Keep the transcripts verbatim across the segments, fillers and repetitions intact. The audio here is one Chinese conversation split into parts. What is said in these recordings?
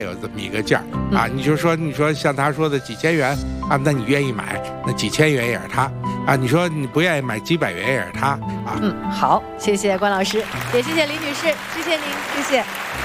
有这么一个价啊，你就说你说像他说的几千元啊，那你愿意买，那几千元也是他啊。你说你不愿意买几百元也是他啊。 嗯，好，谢谢关老师，也谢谢李女士，谢谢您，谢谢。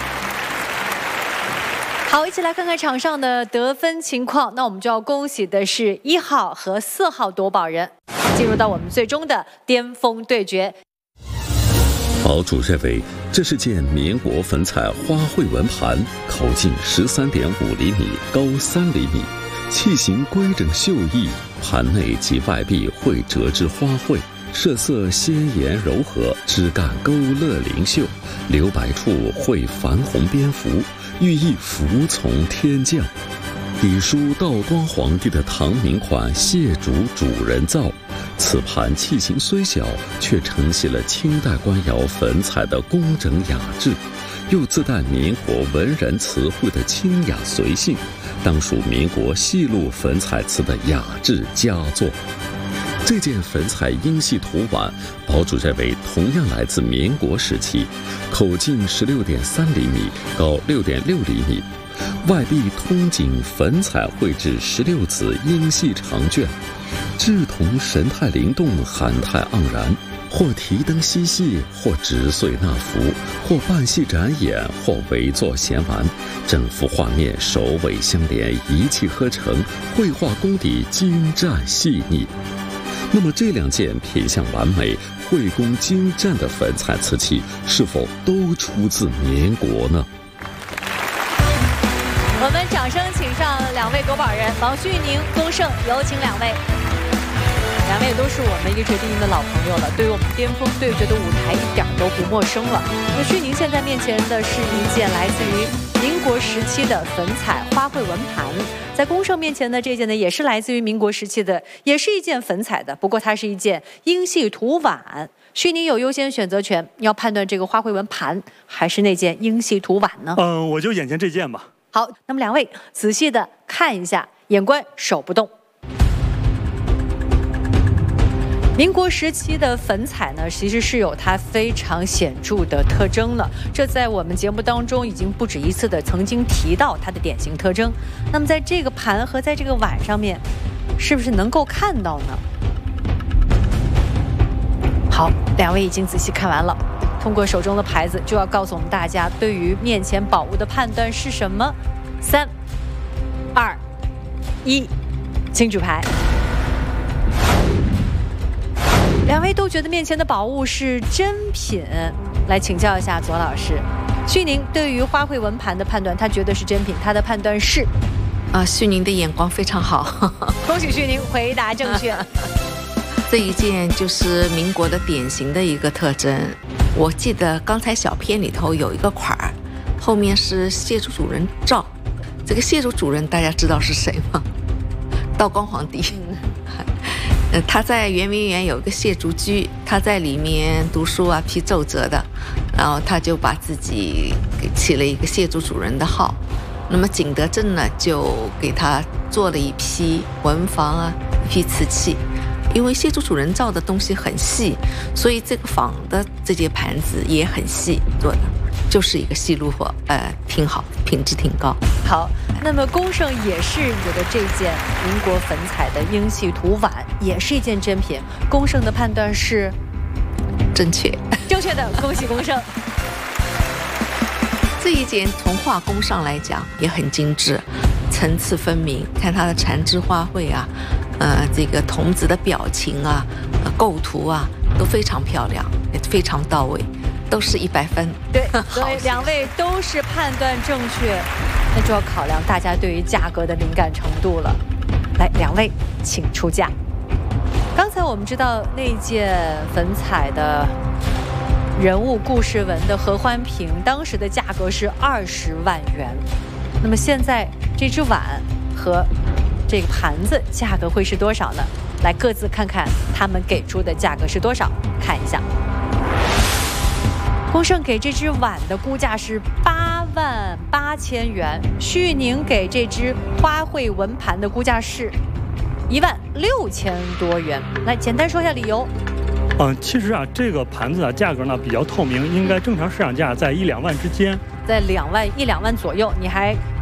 好，一起来看看场上的得分情况。那我们就要恭喜的是一号和四号夺宝人，进入到我们最终的巅峰对决。 堡主认为这是件民国粉彩花卉纹盘，口径十三点五厘米，高三厘米，器型规整秀逸，盘内及外壁绘折枝花卉，色色鲜艳柔和，枝干勾勒灵秀，留白处绘矾红蝙蝠，寓意服从天降。底书道光皇帝的唐明款谢主主人造，此盘器型虽小，却承袭了清代官窑粉彩的工整雅致，又自带民国文人词汇的清雅随性，当属民国细路粉彩瓷的雅致佳作。这件粉彩英系图碗，堡主认为同样来自民国时期，口径十六点三厘米，高六点六厘米。外壁通景粉彩绘制十六子英系长卷，稚童神态灵动，涵态盎然，或提灯嬉戏，或直碎纳福，或半戏展演，或围坐闲玩，整幅画面首尾相连，一气呵成，绘画功底精湛细腻。那么这两件品相完美、绘工精湛的粉彩瓷器，是否都出自民国呢？ 我们掌声请上两位夺宝人王旭宁、龚胜，有请两位。两位都是我们一直第一的老朋友了，对于我们巅峰对决的舞台一点都不陌生了。那旭宁现在面前的是一件来自于民国时期的粉彩花卉纹盘，在龚胜面前的这件呢，也是来自于民国时期的，也是一件粉彩的，不过它是一件英系图碗。旭宁有优先选择权，要判断这个花卉纹盘还是那件英系图碗呢？ 嗯、呃，我就眼前这件吧。 好，那么两位仔细的看一下，眼观手不动。民国时期的粉彩呢，其实是有它非常显著的特征了。这在我们节目当中已经不止一次的曾经提到它的典型特征。那么在这个盘和在这个碗上面，是不是能够看到呢？好，两位已经仔细看完了。通过手中的牌子，就要告诉我们大家对于面前宝物的判断是什么。三、二、一，请举牌。两位都觉得面前的宝物是真品，来请教一下左老师。旭宁对于花卉纹盘的判断，他觉得是真品，他的判断是， 啊，旭宁的眼光非常好， 恭喜旭宁回答正确。 这一件就是民国的典型的一个特征。我记得刚才小片里头有一个款儿，后面是谢主主人照。这个谢主主人大家知道是谁吗？道光皇帝。呃，他在圆明园有一个谢竹居，他在里面读书啊，批奏折的，然后他就把自己给起了一个谢主主人的号。那么景德镇呢，就给他做了一批文房啊，一批瓷器。因为谢主主人造的东西很细，所以这个仿的这些盘子也很细做的，就是一个细路货，呃，挺好，品质挺高。 好，那么龚胜也是觉得这件民国粉彩的英系图碗也是一件真品，龚胜的判断是正确， 正确的，恭喜龚胜。 这一件从画工上来讲也很精致，层次分明，看它的缠枝花卉啊，呃，这个童子的表情啊，呃，构图啊，都非常漂亮，也非常到位，都是一百分。 对，所以两位都是判断正确，那就要考量大家对于价格的敏感程度了。来，两位请出价。刚才我们知道那件粉彩的人物故事文的合欢瓶，当时的价格是二十万元。那么现在这只碗和这个盘子价格会是多少呢？来各自看看他们给出的价格是多少，看一下。龚胜给这只碗的估价是八万八千元，旭宁给这只花卉纹盘的估价是一万六千多元。来，简单说一下理由。 嗯，其实啊，这个盘子啊，价格呢比较透明，应该正常市场价在一两万之间， 在两万一两万左右。你还